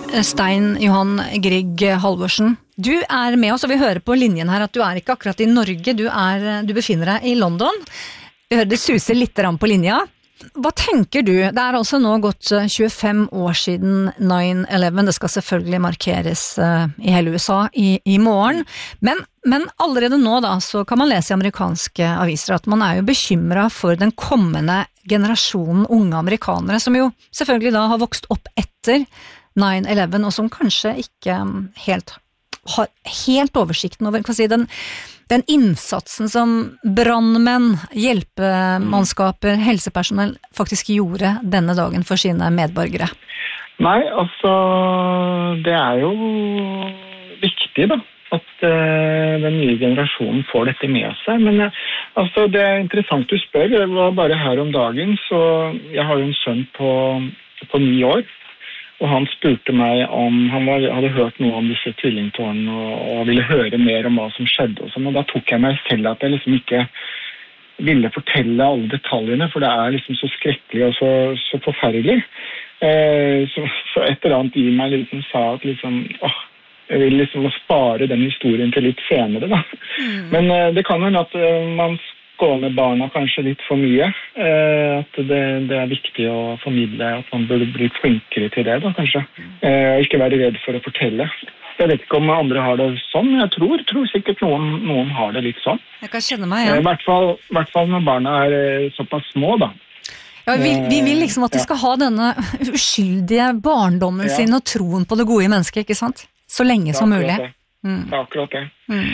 Stein Johan Grieg Halvorsen. Du med oss, og vi hører på linjen her at du ikke akkurat i Norge, du befinner deg i London. Vi hører det suser litt på linja. Hva tenker du? Det altså nå gått 25 år siden 9/11. Det skal selvfølgelig markeres i hele USA i morgen. Men allerede nå da, så kan man lese i amerikanske aviser at man jo bekymret for den kommende generasjonen unge amerikanere, som jo selvfølgelig da har vokst opp etter 9/11, og som kanskje ikke har helt oversikten over, kan si, den innsatsen som brandmenn, hjelpemannskaper, helsepersonell faktisk gjorde denne dagen for sine medborgere? Nei, altså, det jo viktig da, at den nye generasjonen får dette med seg, men altså, det interessant du spør. Det var bare her om dagen, så jeg har jo en sønn på 9 år, og han spurte meg om han hadde hørt noe om disse tvillingtårnene og ville høre mer om hva som skjedde og sånn, og da tok jeg meg selv at jeg liksom ikke ville fortelle alle detaljene, for det liksom så skrekkelig og så forferdelig. Så et eller annet i meg liksom sa at liksom, jeg vil liksom spare den historien til litt senere da. Men det kan være at man skåner barna kanskje litt for mye, at det viktig å formidle at man burde bli flinkere til det da, kanskje. Ikke være redd for å fortelle. Jeg vet ikke om andre har det sånn, men jeg tror sikkert noen har det litt sånn. Jeg kan kjenne meg igjen. I hvert fall når barna såpass små da. Ja, vi vil liksom at de skal ha denne uskyldige barndommen sin og troen på det gode i mennesket, ikke sant? Så lenge som mulig. Det akkurat det.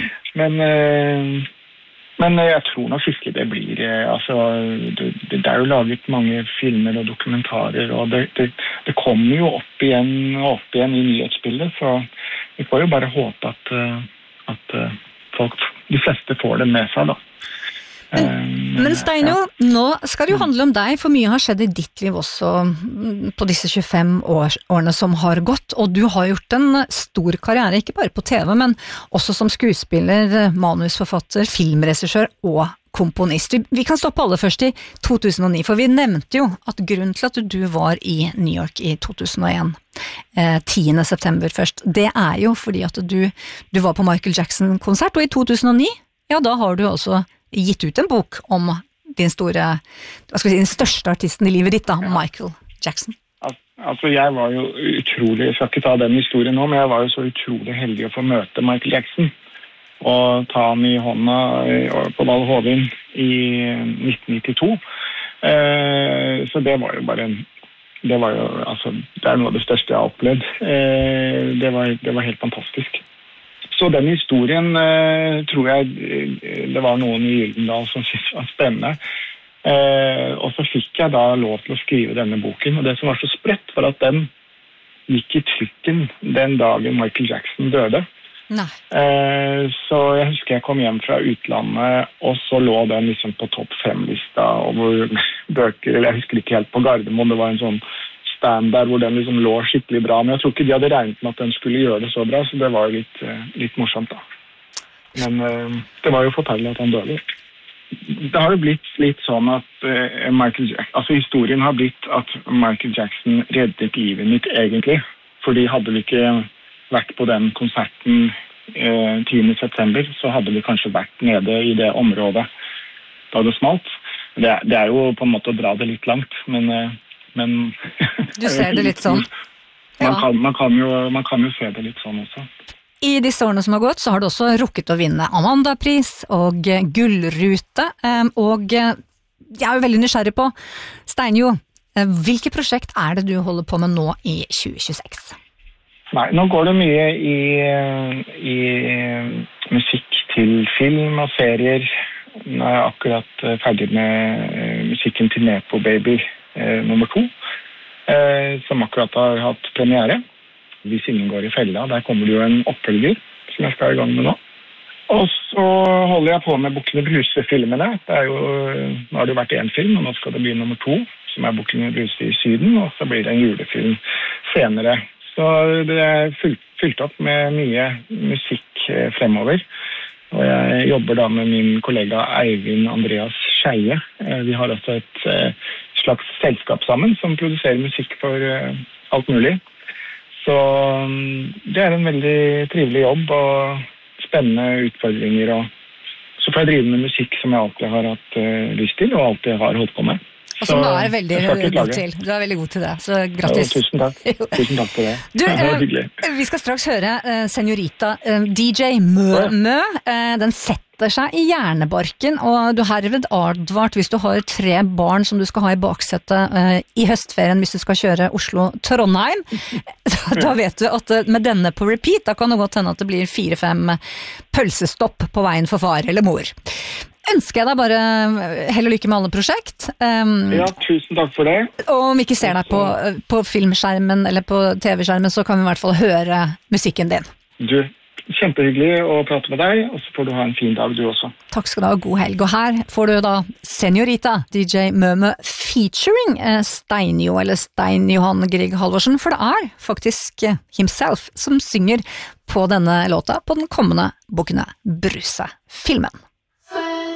Men jeg tror nok ikke det blir, altså, det jo laget mange filmer og dokumentarer, og det kommer jo opp igjen i nyhetsbildet, så vi får jo bare håpe at de fleste får det med seg da. Men Steino, nå skal det jo handle om deg, for mye har skjedd i ditt liv også på disse 25 årene som har gått, og du har gjort en stor karriere, ikke bare på TV, men også som skuespiller, manusforfatter, filmregissør og komponist. Vi kan stoppe alle først i 2009, for vi nevnte jo at grunnen til at du var i New York i 2001, 10. september først, det jo fordi at du var på Michael Jackson-konsert, og i 2009, ja, da har du også gitt ut en bok om den største artisten i livet ditt da, Michael Jackson. Altså, jeg var jo utrolig, jeg skal ikke ta den historien nå, men jeg var jo så utrolig heldig å få møte Michael Jackson og ta han i hånda på Valhalla i 1992. Så det var jo bare det noe av det største jeg har opplevd. Det var helt fantastisk. Så den historien tror jeg det var noen i Gyldendal som syntes var spennende. Og så fikk jeg da lov til å skrive denne boken, og det som var så sprøtt var at den gikk i trykken den dagen Michael Jackson døde. Så jeg husker jeg kom hjem fra utlandet, og så lå den liksom på topp 5-lista over bøker, eller jeg husker ikke helt, på Gardermoen, det var en sånn stand der hvor den liksom lå skikkelig bra, men jeg tror ikke de hadde regnet med at den skulle gjøre det så bra, så det var jo litt morsomt da. Men det var jo forferdelig at han døde. Det har jo blitt litt sånn at historien har blitt at Michael Jackson reddet livet mitt egentlig, fordi hadde vi ikke vært på den konserten 10. september, så hadde vi kanskje vært nede i det området da det smalt. Det jo på en måte å dra det litt langt, men du ser det litt sånn. Man kan jo se det litt sånn også. I disse årene som har gått, så har du også rukket å vinne Amanda-pris og Gullrute, og jeg jo veldig nysgjerrig på, Steinjo, hvilke prosjekt det du holder på med nå i 2026? Nei, nå går det mye i musikk til film og serier. Nå jeg akkurat ferdig med musikken til Nepo Baby nummer 2, som akkurat har hatt premiere. Hvis ingen går i fella, der kommer det jo en oppfølger som jeg skal i gang med nå. Og så holder jeg på med Bukkene Bruse-filmene. Nå har det jo vært en film, og nå skal det bli nummer 2, som Bukkene Bruse i Syden, og så blir det en julefilm senere. Så det fylt opp med mye musikk fremover. Og jeg jobber da med min kollega Eivind Andreas Skeie. Vi har også et slags selskap sammen som produserer musikk for alt mulig. Så det en veldig trivelig jobb og spennende utfordringer. Og så får jeg drive med musikk som jeg alltid har hatt lyst til, og alltid har holdt på med. Og som du veldig god til. Du veldig god til det, så grattis. Tusen takk. Tusen takk for det. Du, det var hyggelig. Vi skal straks høre Senorita DJ Mø. Den setter seg i hjernebarken, og du herved advart hvis du har 3 barn som du skal ha i baksetet i høstferien hvis du skal kjøre Oslo-Trondheim. Da vet du at med denne på repeat, da kan det godt hende at det blir 4-5 pølsestopp på veien for far eller mor. Ønsker jeg deg bare hell og lykke med alle prosjekt. Ja, tusen takk for det. Og om vi ikke ser deg på filmskjermen eller på TV-skjermen, så kan vi i hvert fall høre musikken din. Du, kjempehyggelig å prate med deg, og så får du ha en fin dag du også. Takk skal du ha, god helg. Og her får du da Senorita, DJ Mø featuring Steinjo, eller Stein Johan Grieg Halvorsen, for det faktisk himself som synger på denne låta på den kommende Bukkene Bruse-filmen.